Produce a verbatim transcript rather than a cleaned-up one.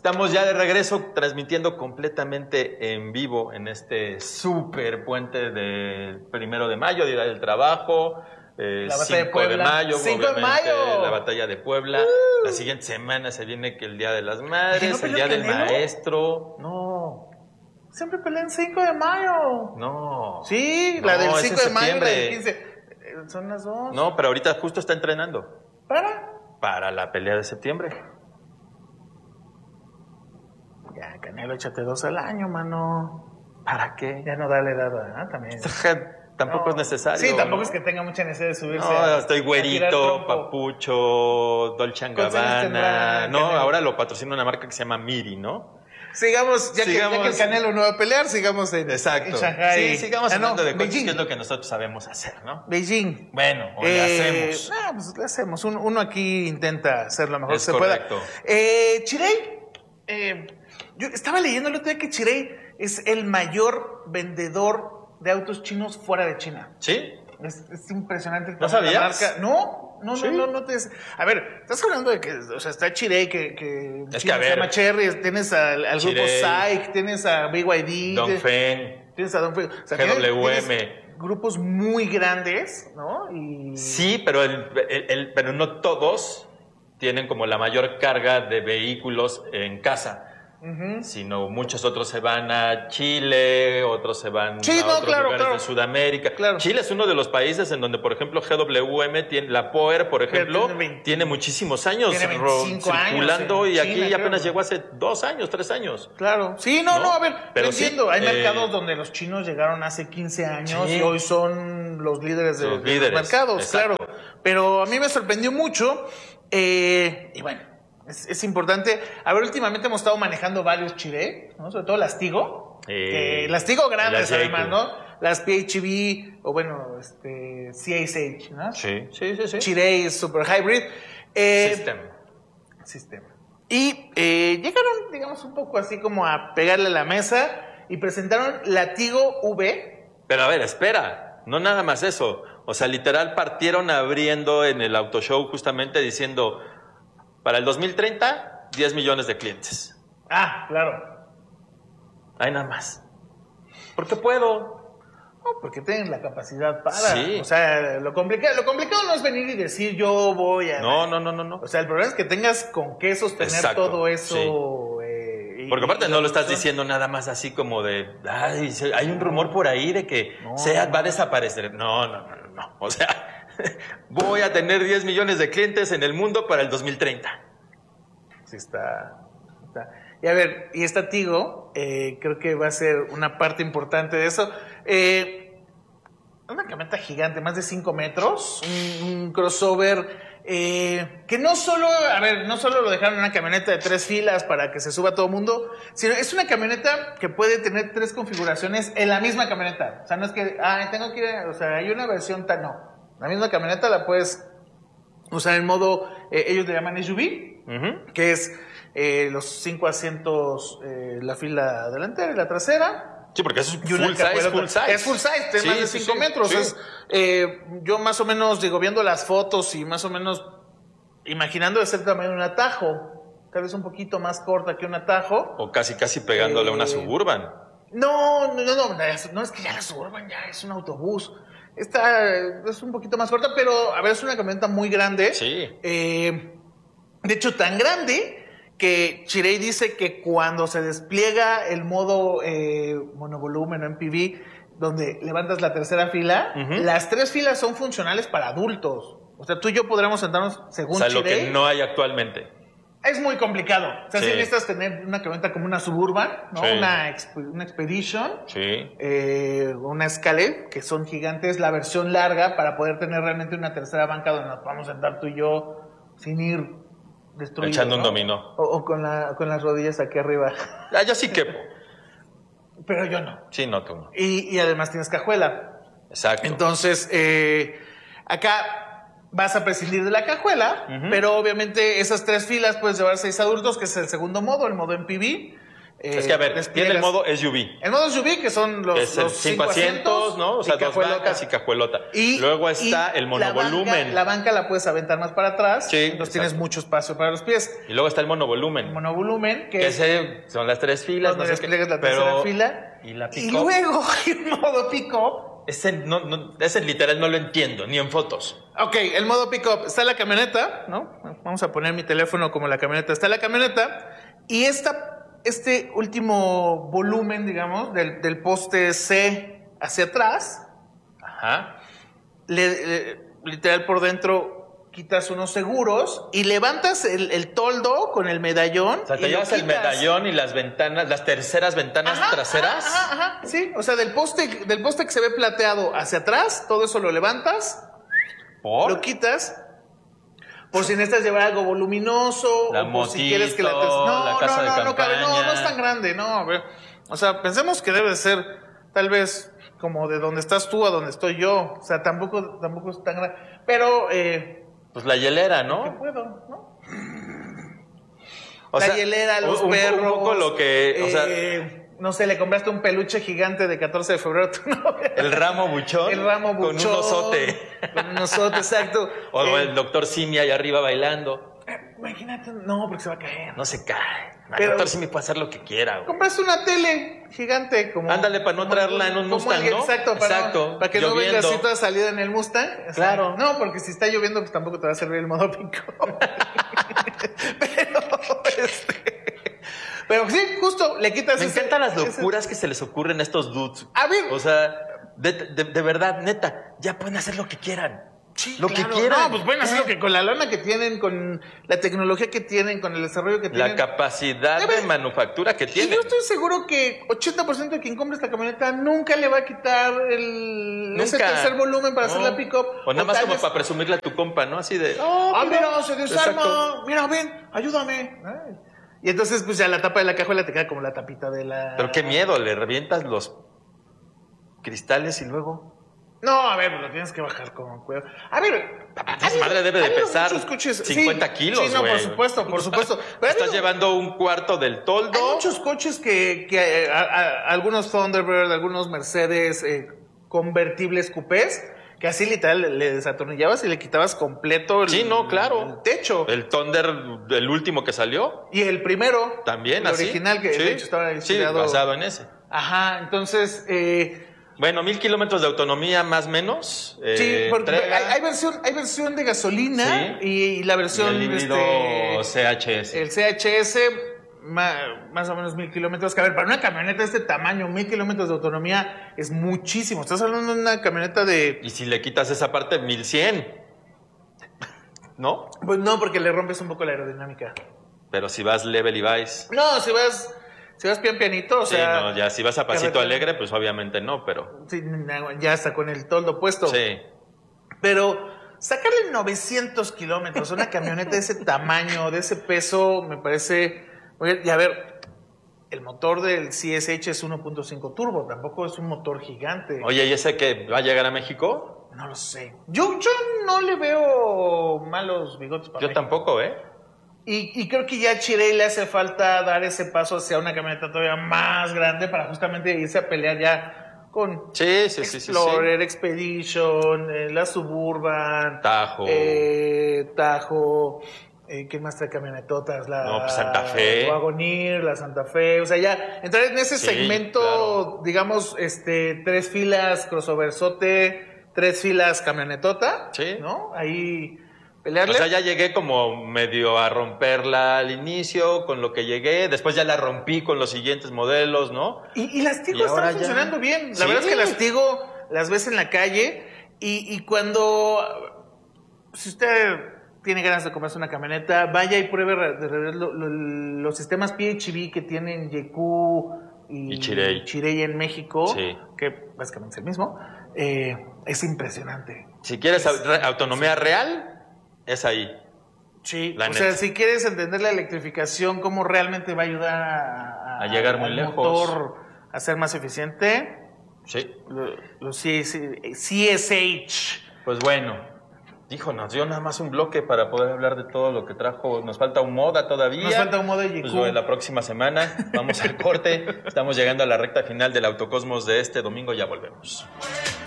Estamos ya de regreso transmitiendo completamente en vivo en este súper puente del primero de mayo, Día del Trabajo, eh, la batalla cinco de mayo, cinco de mayo, la batalla de Puebla. Uh. La siguiente semana se viene que el Día de las Madres, no el Día del Canelo? Maestro. No. Siempre pelean cinco de mayo. No. Sí, no, la del cinco de mayo y la del quince. Son las dos. No, pero ahorita justo está entrenando. ¿Para? Para la pelea de septiembre. Ya, Canelo, échate dos al año, mano. ¿Para qué? Ya no da la edad, ¿verdad? También. Tampoco no. es necesario. Sí, tampoco ¿no? es que tenga mucha necesidad de subirse. No, a, estoy güerito, papucho, Dolce and Gabbana. No, Canelo? Ahora lo patrocina una marca que se llama Miri, ¿no? Sigamos, ya, sigamos, que, ya que el Canelo no va a pelear, sigamos en, Exacto. en Shanghai. Sí, sigamos ah, hablando no, de cosas Beijing. que es lo que nosotros sabemos hacer, ¿no? Beijing. Bueno, o eh, le hacemos. Ah, pues le hacemos. Un, uno aquí intenta hacer lo mejor es que se correcto. pueda. Eh, Chirey, eh, yo estaba leyendo el otro día que Chirey es el mayor vendedor de autos chinos fuera de China. ¿Sí? Es, es impresionante. ¿No sabías? Marca. No, no, ¿Sí? no, no, no te... A ver, estás hablando de que, o sea, está Chirey, que, que, es que a ver, se llama Cherry, tienes al, al grupo Psych, tienes a B Y D, Dongfeng, tienes a Dongfeng, o sea, G W M. Tienes grupos muy grandes, ¿no? Y... Sí, pero, el, el, el, pero no todos tienen como la mayor carga de vehículos en casa. Uh-huh. Sino muchos otros se van a Chile, otros se van sí, a no, otros claro, lugares claro. de Sudamérica. Claro. Chile es uno de los países en donde, por ejemplo, G W M, tiene, la Power, por ejemplo, tiene, veinte, tiene muchísimos años tiene veinticinco circulando años y aquí China, apenas creo. llegó hace dos años, tres años. Claro. Sí, no, no, no a ver, pero entiendo. Sí, hay eh, mercados donde los chinos llegaron hace quince años sí. y hoy son los líderes de los, de líderes, los mercados, exacto. claro. Pero a mí me sorprendió mucho eh, y bueno. Es, es importante. A ver, últimamente hemos estado manejando varios Chirey, ¿no? Sobre todo las Tigo. Eh, eh, las Tigo grandes, las además, ¿no? Las P H E V o bueno, este, C H H, ¿no? Sí, sí, sí. sí. Chirey Super Hybrid. Eh, System. System. Y eh, llegaron, digamos, un poco así como a pegarle a la mesa y presentaron la Tigo V. Pero a ver, espera. No nada más eso. O sea, literal partieron abriendo en el auto show justamente diciendo... Para el dos mil treinta, diez millones de clientes. Ah, claro. Hay nada más. ¿Por qué puedo? No, porque tienen la capacidad para. Sí. O sea, lo complicado, lo complicado no es venir y decir yo voy a... No, no, no, no, no. O sea, el problema es que tengas con qué sostener Exacto, todo eso. Sí. Eh, y, porque aparte y no lo estás diciendo nada más así como de... Ay, hay un rumor por ahí de que no, SEAT no. va a desaparecer. No, no, no, no. O sea... Voy a tener diez millones de clientes en el mundo para el dos mil treinta. Sí, está, está. Y a ver, y esta Tigo, eh, creo que va a ser una parte importante de eso. Eh, una camioneta gigante, más de cinco metros, un, un crossover eh, que no solo, a ver, no solo lo dejaron en una camioneta de tres filas para que se suba todo el mundo, sino es una camioneta que puede tener tres configuraciones en la misma camioneta. O sea, no es que, ah, tengo que ir, a, o sea, hay una versión tan, no. La misma camioneta la puedes usar en modo, eh, ellos le llaman S U V, uh-huh. que es eh, los cinco asientos, eh, la fila delantera y la trasera. Sí, porque es full size, full size. Es full size, tiene sí, más de sí, cinco sí, metros. Sí. Es, eh, yo más o menos, digo, viendo las fotos y más o menos imaginando de ser también un atajo, tal vez un poquito más corta que un atajo. O casi, casi pegándole a eh, una Suburban. No, no, no, no, no, es que ya la Suburban ya es un autobús. Esta es un poquito más corta, pero a ver, es una camioneta muy grande. Sí. Eh, de hecho, tan grande que Chirey dice que cuando se despliega el modo eh, monovolumen o M P V, donde levantas la tercera fila, uh-huh. las tres filas son funcionales para adultos. O sea, tú y yo podremos sentarnos según Chirey. O sea, Chirey, lo que no hay actualmente. Es muy complicado. O sea, sí. si necesitas tener una camioneta como una Suburban, ¿no? Sí. Una, exp- una Expedition, sí. eh, una Escalade, que son gigantes, la versión larga para poder tener realmente una tercera banca donde nos vamos a sentar tú y yo sin ir destruidos. Echando ¿no? un dominó. O, o con, la, con las rodillas aquí arriba. Ah, yo sí quepo. Pero yo no. Sí, no, tú no. Y, y además tienes cajuela. Exacto. Entonces, eh, acá vas a prescindir de la cajuela, uh-huh. pero obviamente esas tres filas puedes llevar seis adultos, que es el segundo modo, el modo M P V. Eh, es que a ver, tiene el modo S U V. El modo S U V, que son los, es los cinco asientos, ¿no? O sea, dos bancas y cajuelota. Y luego está y el monovolumen. La, la banca la puedes aventar más para atrás. Sí, entonces exacto. Tienes mucho espacio para los pies. Y luego está el monovolumen. El monovolumen, que, que ese son las tres filas. No sé qué, la tercera pero, fila. Y, la y luego el modo pick-up. Ese, no, no, ese literal no lo entiendo, ni en fotos. Ok, el modo pick-up. Está la camioneta, ¿no? Vamos a poner mi teléfono como la camioneta. Está la camioneta. Y esta... Este último volumen, digamos, del, del poste C hacia atrás, Ajá. Le, le, literal por dentro quitas unos seguros y levantas el, el toldo con el medallón. O sea, te llevas el medallón y las ventanas, las terceras ventanas ajá, traseras. Ajá, ajá, ajá, sí. O sea, del poste, del poste que se ve plateado hacia atrás, todo eso lo levantas, ¿Por? lo quitas. Por si necesitas llevar algo voluminoso, la o por motito, si quieres que la... No, la casa no, no, de no, cabe, no, no es tan grande, no, a ver. O sea, pensemos que debe ser, tal vez, como de donde estás tú a donde estoy yo. O sea, tampoco, tampoco es tan grande. Pero, eh... pues la hielera, ¿no? Que puedo, ¿no? O la sea, hielera, los un, perros... Un poco lo que, eh, o sea... No sé, le compraste un peluche gigante de catorce de febrero a tu novia. El ramo buchón. El ramo buchón. Con un osote. Con un osote, exacto. O eh, el doctor Simi allá arriba bailando. Eh, imagínate, no, porque se va a caer. No se cae. El Pero, doctor Simi puede hacer lo que quiera. Güey. Compraste una tele gigante. como Ándale, para no traerla en un Mustang, alguien, ¿no? Exacto, para, exacto. No, para que lloviendo. no venga así toda salida en el Mustang. O sea, claro. No, porque si está lloviendo, pues tampoco te va a servir el modo pico. Pero, este... Pero sí, justo le quitas... Me ese, encantan las locuras ese... que se les ocurren a estos dudes. A ver. O sea, de, de, de verdad, neta, ya pueden hacer lo que quieran. Sí, lo claro. que quieran. No, pues pueden hacer lo que con la lana que tienen, con la tecnología que tienen, con el desarrollo que tienen. La capacidad de, de manufactura que tienen. Y yo estoy seguro que ochenta por ciento de quien compre esta camioneta nunca le va a quitar el ese tercer volumen para no. hacer la pick-up. O nada o más como vez... para presumirle a tu compa, ¿no? Así de... Oh, ah, mira, mira se desarma. Exacto. Mira, ven, ayúdame. Ay. Y entonces, pues ya la tapa de la cajuela te queda como la tapita de la... Pero qué miedo, le revientas los cristales y luego... No, a ver, lo tienes que bajar con cuidado. A ver... Esa madre debe de pesar coches, cincuenta sí, kilos, güey. Sí, no, por supuesto, por supuesto. Pero estás habido, llevando un cuarto del toldo. Hay muchos coches que... que a, a, algunos Thunderbird, algunos Mercedes eh, convertibles coupés... Que así literal le desatornillabas y le quitabas completo el, sí, no, claro. el techo. El Thunder, el último que salió. Y el primero. También, el así. original que sí. de hecho estaba inspirado. Sí, basado en ese. Ajá, entonces... Eh, bueno, mil kilómetros de autonomía más o menos. Eh, sí, porque hay, hay, versión, hay versión de gasolina sí. y, y la versión... Y el híbrido este, C H S. El C H S... Más, más o menos mil kilómetros. Que a ver, para una camioneta de este tamaño, mil kilómetros de autonomía es muchísimo. Estás hablando de una camioneta de... Y si le quitas esa parte, mil cien. ¿No? Pues no, porque le rompes un poco la aerodinámica. Pero si vas level y vais... No, si vas... Si vas pian pianito, o sí, sea... no, ya si vas a pasito alegre, pues obviamente no, pero... Sí, ya está con el toldo puesto. Sí. Pero... Sacarle novecientos kilómetros a una camioneta de ese tamaño, de ese peso, me parece... Y a ver, el motor del C S H es uno punto cinco turbo, tampoco es un motor gigante. Oye, ¿y ese que va a llegar a México? No lo sé. Yo, yo no le veo malos bigotes para Yo México. tampoco, ¿eh? Y, y creo que ya a Chirey le hace falta dar ese paso hacia una camioneta todavía más grande para justamente irse a pelear ya con sí, sí, Explorer, sí, sí. Expedition, eh, la Suburban, Tajo, eh, Tajo... Eh, ¿Qué más trae camionetotas? La no, pues Santa Fe. Wagoneer, la Santa Fe. O sea, ya entrar en ese sí, segmento, claro. digamos, este, tres filas, crossoverzote, tres filas camionetota. Sí. ¿No? Ahí pelearle. O sea, ya llegué como medio a romperla al inicio con lo que llegué. Después ya la rompí con los siguientes modelos, ¿no? Y, y las Tigo están funcionando ya... bien. La ¿Sí? verdad es que las Tigo las ves en la calle y, y cuando... Si usted... tiene ganas de comprarse una camioneta, vaya y pruebe de, de, de, lo, lo, los sistemas P H E V que tienen Yeku y, y Chirey. Chirey en México, sí. que básicamente es el mismo, eh, es impresionante. Si quieres es, autonomía sí. real, es ahí. Sí, la o neta. sea, si quieres entender la electrificación, cómo realmente va a ayudar a, a, a llegar muy lejos, motor a ser más eficiente, sí. los lo C S H. Pues bueno. Dijo, nos dio nada más un bloque para poder hablar de todo lo que trajo. Nos falta un moda todavía. Nos falta un moda y pues, bueno, la próxima semana vamos al corte. Estamos llegando a la recta final del Autocosmos de este domingo. Ya volvemos.